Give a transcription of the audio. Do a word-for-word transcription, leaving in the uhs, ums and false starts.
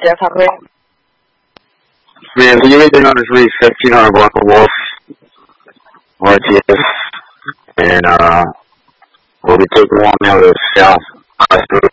definitely. Man, so you either know this read fifteen hundred Blanco Wolf or T S, and uh, we'll be taking one out of the south.